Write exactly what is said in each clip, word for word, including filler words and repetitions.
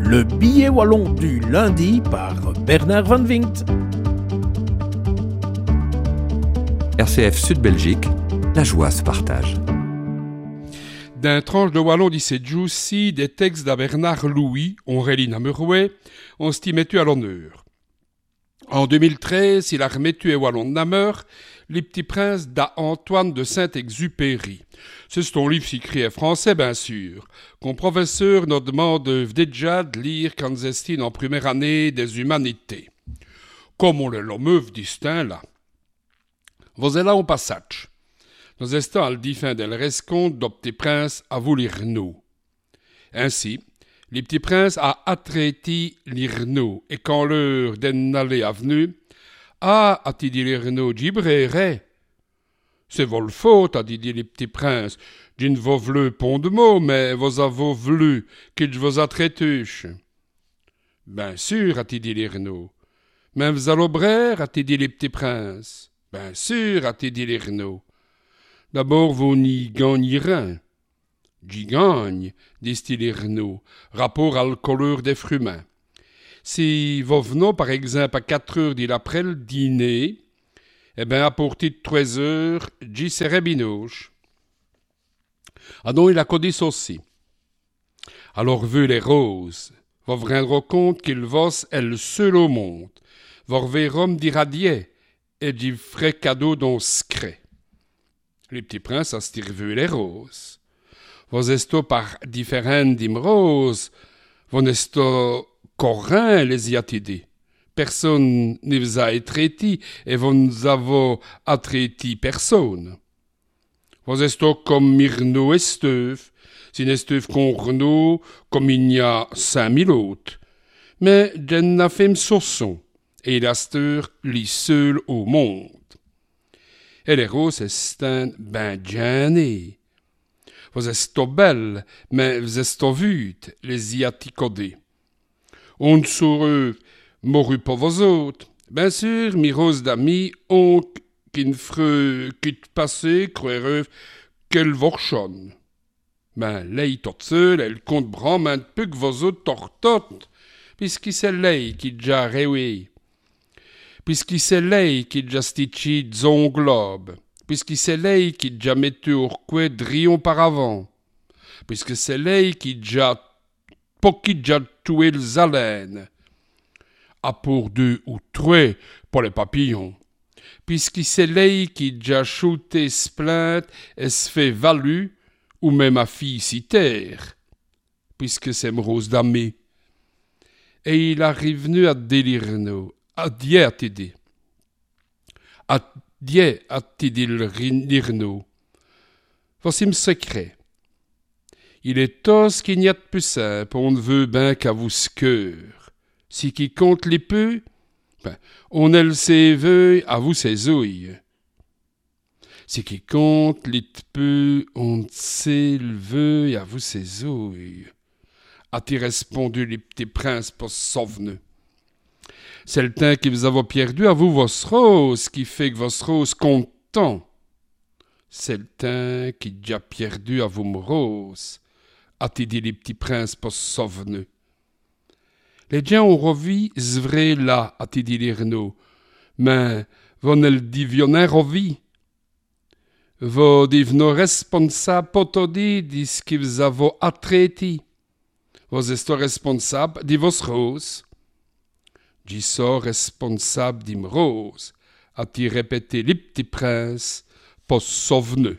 Le billet wallon du lundi par Bernard Van Winkt. R C F Sud-Belgique, la joie se partage. D'un tranche de wallon d'ici Juicy, des textes de Bernard Louis, on relit à Merouet, on stimetu à l'honneur. En deux mille treize, il a remettu à wallon de Namur, Les Petits Princes d'Antoine de Saint-Exupéry. C'est ton livre s'écrit en français, bien sûr, qu'on professeur nous demande déjà de lire quand zestine en première année des humanités. Comme on le l'hommeuve distinct là. Vous êtes là au passage. Nous estons à le diffin del rescompte de Petits Princes à vous lire nous. Ainsi, les Petits Princes a attraiti l'Irno, et quand l'heure d'en aller a venu, ah, a-t-il dit l'Irno, gibrere. C'est vol faute, a dit les Petits Princes, d'une vos vleu pont de mots, mais vos avons vlu qu'il vous a traituche. Ben sûr, a-t-il dit l'Irno. Mais vous allez a-t-il dit les Petits Princes. Ben sûr, a-t-il dit l'Irno. D'abord, vous n'y gagnez rien. J'y gagne, dit-il l'Irno, rapport à la couleur des frumains. Si vous venez, par exemple, à quatre heures de l'après le dîner, eh bien, à partir de trois heures, j'y serai binoche. Ah non, il a codé aussi. Alors, vu les roses, vous vous rendrez compte qu'il vos est le seul au monde. Vous verrez d'irradier et d'y ferait cadeau dans secret. Les Petits Princes a vu les roses. Vous êtes par différentes dim roses, vous n'êtes qu'aurin les y a tidé. Personne ne vous a traité et vous ne avez attraité personne. Vous êtes comme Myrno et Steuf, si n'est Steuf qu'on Renaud, comme il y a cinq mille autres. Mais j'en a fait sauson, et l'asteur lit seul au monde. Et les roses sont ben gênées. Vous êtes belles, mais vous êtes vutes, les y a-t-il. On ne saurait mouru pour vos autres. Bien sûr, mes roses d'amis ont qu'une freux qui te passait, croireux qu'elle vorchonne. Ben, l'œil toute seule, elle compte bram un peu que vos autres tortotent, puisqu'il c'est l'œil qui déjà réué. Puisqu'il c'est l'œil qui déjà stitché zon globe. Puisque c'est l'œil qui déjà mettu au coin de rion par avant. Puisque c'est l'œil qui déjà pas qui déjà tué les haleines. À pour deux ou trois pour les papillons. Puisque c'est l'œil qui déjà shooté splainte et se fait valu, ou même à fille citaire. Puisque c'est rose damé. Et il arrive venu à délirno, à dier à t'aider. À dier a-t-il dit l'Irno. Voici mon secret. Il est tos qu'il n'y a de plus simple, on ne veut ben qu'à vous ce cœur. Si qui compte les peu, ben, on elle ses veuilles, à vous ses ouilles. Si qui compte les peu, on sait le veuille, à vous ses ouilles. A-t-il répondu les Petits Princes pour sauveneux. C'est le temps que vous avez perdu à vous vos roses qui fait que vos roses comptent tant. C'est le temps qui déjà perdu à vous mes roses, a-t-il dit les Petits Princes pour sauveneux. Les gens ont revu vrai là, a-t-il dit l'Irno, mais vous ne le divionnez revu. Vous devenez responsable pour tout dire de ce que vous avez attraité. Vous êtes responsable de vos roses. J'y sors responsable d'im rose, a-t-il répété les Petits Princes, pour sauveneux.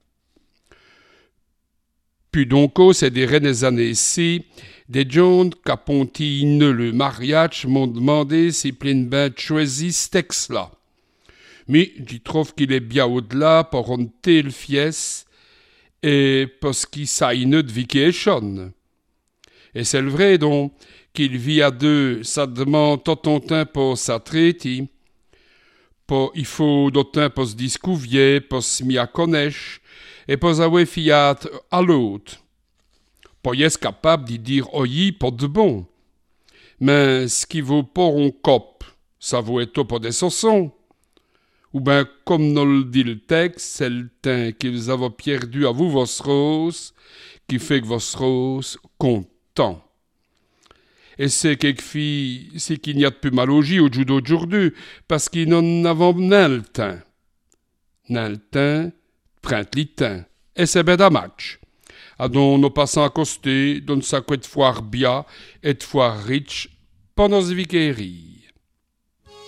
Puis donc, ces dernières années-ci, des gens qui ont le mariage m'ont demandé si plein ben choisi ce texte-là. Mais j'y trouve qu'il est bien au-delà pour une telle fiesse et parce qu'il s'a une de vacation. Et c'est le vrai donc, qu'il vit à deux, ça demande tout ton temps pour sa traite. Il faut d'autant pour se discouvrir, pour se mis à connaître, et pour avoir fiat à l'autre. Pour y être capable d'y dire oyi pour de bon. Mais ce qui vaut pas un cop, ça vaut être pour des saucons. Ou bien, comme nous le dit le texte, c'est le temps qu'ils avaient perdu à vous vos roses, qui fait que vos roses comptent tant. Et c'est quelques filles, c'est qu'il n'y a de plus malogie au judo d'aujourd'hui, parce qu'ils n'en avons n'a le temps. N'a le temps, print le temps. Et c'est ben un match. Adon nos passants accostés, donne sa couette foire bia, et de foire riche, pendant ce vicérie.